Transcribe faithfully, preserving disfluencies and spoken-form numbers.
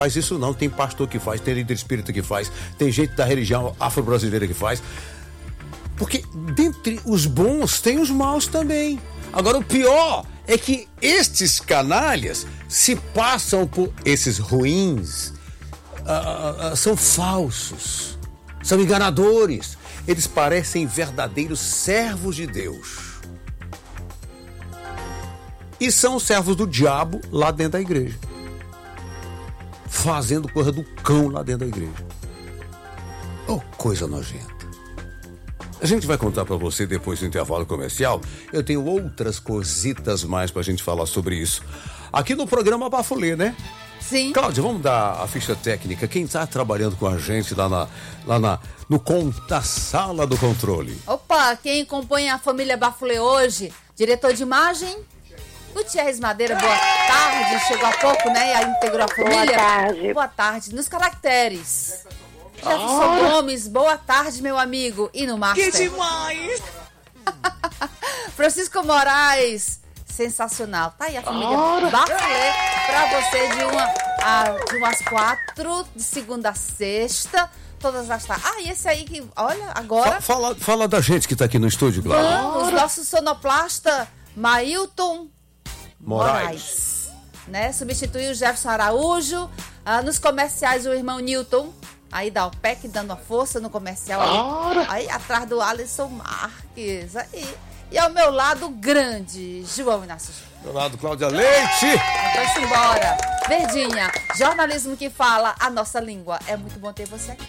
faz isso não, tem pastor que faz, tem líder espírita que faz, tem gente da religião afro-brasileira que faz. Porque dentre os bons tem os maus também. Agora o pior é que estes canalhas se passam por esses ruins, uh, uh, são falsos, são enganadores. Eles parecem verdadeiros servos de Deus. E são servos do diabo lá dentro da igreja. Fazendo coisa do cão lá dentro da igreja. Oh, coisa nojenta. A gente vai contar pra você depois do intervalo comercial. Eu tenho outras cositas mais pra gente falar sobre isso. Aqui no programa Bafulê, né? Sim. Cláudia, vamos dar a ficha técnica. Quem tá trabalhando com a gente lá, na, lá na, no Conta Sala do Controle? Opa, quem compõe a família Bafulê hoje? Diretor de imagem? Gutierrez Madeira, boa tarde. Chegou há pouco, né? E aí integrou a família. Boa tarde. Boa tarde. Nos caracteres. Jefferson Gomes, boa tarde, meu amigo. E no Master? Que demais! Francisco Moraes, sensacional. Tá aí a família Bafulê pra você de, uma, a, de umas quatro, de segunda a sexta, todas as tardes. Ah, e esse aí que, olha, agora... Fala, fala da gente que tá aqui no estúdio, Cláudia. Vamos, nosso sonoplasta, Mailton Moraes. Moraes, né? Substituiu o Jefferson Araújo. Ah, nos comerciais, o irmão Newton. Aí dá o P E C dando a força no comercial. Aí, aí atrás do Alisson Marques. Aí. E ao meu lado, grande João Inácio. Do lado, Cláudia Leite. Então, embora. Verdinha, jornalismo que fala a nossa língua. É muito bom ter você aqui.